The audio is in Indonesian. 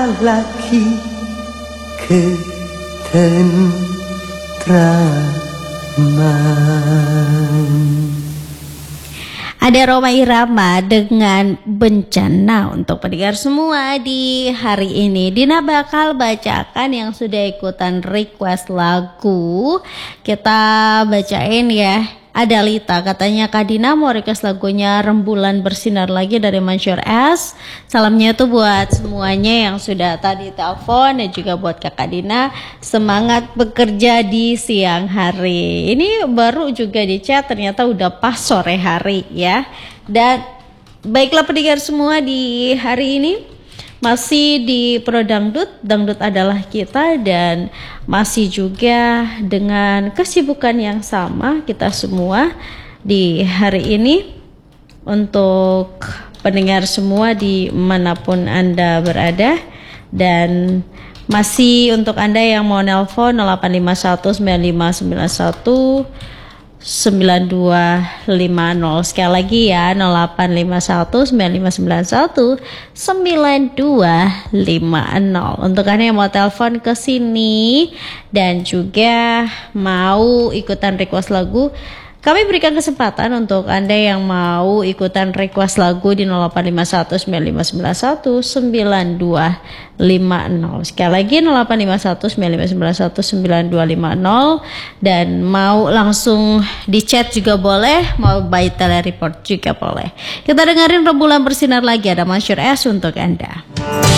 lagi ketentraman. Ada Rhoma Irama dengan Bencana untuk pendengar semua di hari ini. Dina bakal bacakan yang sudah ikutan request lagu. Kita bacain ya. Ada Lita, katanya Kak Dina mau request lagunya Rembulan Bersinar Lagi dari Mansyur S. Salamnya tuh buat semuanya yang sudah tadi telepon dan juga buat Kakak Dina. Semangat bekerja di siang hari. Ini baru juga di chat, ternyata udah pas sore hari ya. Dan baiklah pendengar semua, di hari ini masih di Pro Dangdut, Dangdut adalah kita, dan masih juga dengan kesibukan yang sama kita semua di hari ini. Untuk pendengar semua di manapun Anda berada, dan masih untuk Anda yang mau nelpon 0851 9591 9250. Sekali lagi ya, 0851 9591 9250. Untuk Anda yang mau telepon ke sini dan juga mau ikutan request lagu, kami berikan kesempatan untuk Anda yang mau ikutan request lagu di 0851 9591 9250. Sekali lagi 0851 9591 9250. Dan mau langsung di chat juga boleh, mau by telereport juga boleh. Kita dengerin Rembulan Bersinar Lagi, ada Mansyur S untuk Anda.